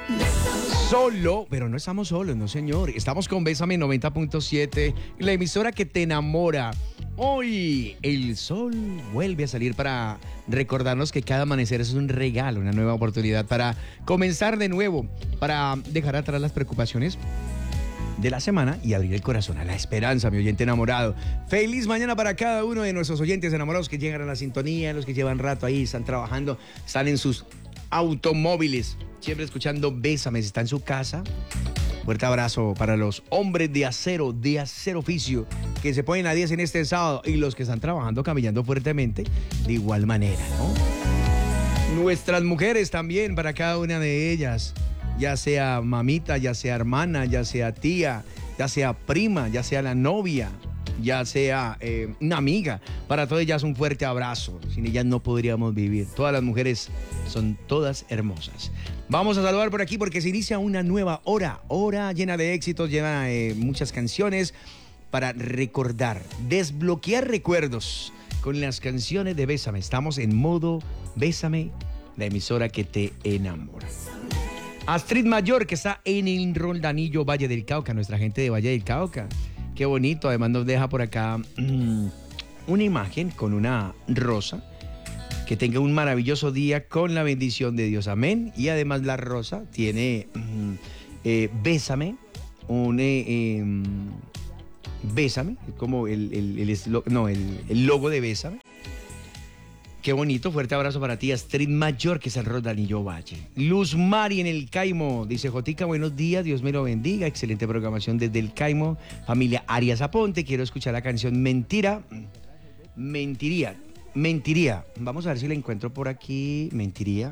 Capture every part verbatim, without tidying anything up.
Solo, pero no estamos solos, no señor. Estamos con Bésame noventa punto siete, la emisora que te enamora. Hoy el sol vuelve a salir para recordarnos que cada amanecer es un regalo, una nueva oportunidad para comenzar de nuevo, para dejar atrás las preocupaciones de la semana y abrir el corazón a la esperanza, mi oyente enamorado. Feliz mañana para cada uno de nuestros oyentes enamorados que llegan a la sintonía, los que llevan rato ahí, están trabajando, están en sus automóviles, siempre escuchando Bésame, si está en su casa. Fuerte abrazo para los hombres de acero, de acero oficio, que se ponen a diez en este sábado, y los que están trabajando, caminando fuertemente, de igual manera, ¿no? Nuestras mujeres también, para cada una de ellas, ya sea mamita, ya sea hermana, ya sea tía, ya sea prima, ya sea la novia, ya sea eh, una amiga, para todas ellas un fuerte abrazo. Sin ellas no podríamos vivir. Todas las mujeres son todas hermosas. Vamos a saludar por aquí porque se inicia una nueva hora, hora llena de éxitos, llena de muchas canciones para recordar, desbloquear recuerdos con las canciones de Bésame. Estamos en modo Bésame, la emisora que te enamora. Astrid Mayor, que está en el Roldanillo, Valle del Cauca, nuestra gente de Valle del Cauca. Qué bonito, además nos deja por acá mmm, una imagen con una rosa. Que tenga un maravilloso día con la bendición de Dios, amén. Y además la rosa tiene mmm, eh, Bésame, un eh, eh, Bésame, como el, el, el, el, no, el, el logo de Bésame. Qué bonito, fuerte abrazo para ti, Astrid Mayor, que es el Roldanillo Valle. Luz Mari en el Caimo, dice Jotica, buenos días, Dios me lo bendiga, excelente programación desde el Caimo. Familia Arias Aponte, quiero escuchar la canción Mentira, Mentiría, Mentiría. Vamos a ver si la encuentro por aquí, Mentiría.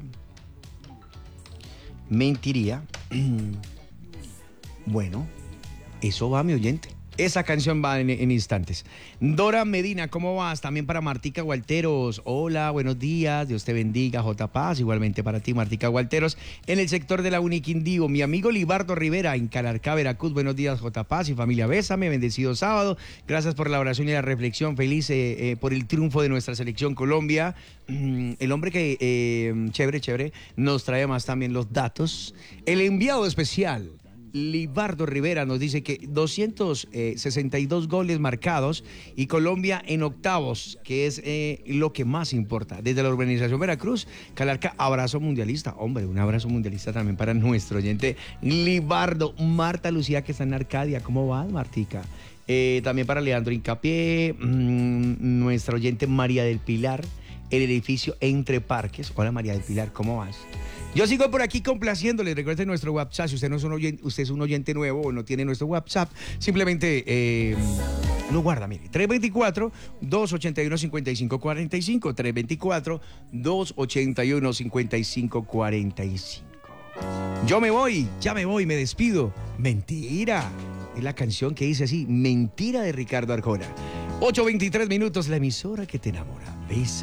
Mentiría. Bueno, eso va, mi oyente. Esa canción va en, en instantes. Dora Medina, ¿cómo vas? También para Martica Gualteros. Hola, buenos días. Dios te bendiga. J. Paz, igualmente para ti, Martica Gualteros. En el sector de la Uniquindío, mi amigo Libardo Rivera, en Calarcá, Veracruz. Buenos días, J. Paz y familia Bésame. Bendecido sábado. Gracias por la oración y la reflexión. Feliz eh, eh, por el triunfo de nuestra selección Colombia. Mm, el hombre que, eh, chévere, chévere, nos trae más también los datos. El enviado especial Libardo Rivera nos dice que doscientos sesenta y dos goles marcados y Colombia en octavos, que es eh, lo que más importa. Desde la Organización Veracruz, Calarca, abrazo mundialista. Hombre, un abrazo mundialista también para nuestro oyente Libardo. Marta Lucía, que está en Arcadia. ¿Cómo vas, Martica? Eh, también para Leandro Incapié, mmm, nuestra oyente María del Pilar, el edificio Entre Parques. Hola, María del Pilar, ¿cómo vas? Yo sigo por aquí complaciéndole. Recuerde nuestro WhatsApp. Si usted no es un oyente, usted es un oyente nuevo o no tiene nuestro WhatsApp, simplemente eh, lo guarda. Mire, tres dos cuatro, dos ocho uno, cinco cinco cuatro cinco. tres dos cuatro, dos ocho uno, cinco cinco cuatro cinco. Yo me voy, ya me voy, me despido. Mentira. Es la canción que dice así, Mentira, de Ricardo Arjona. ocho veintitrés minutos, la emisora que te enamora. Bésame.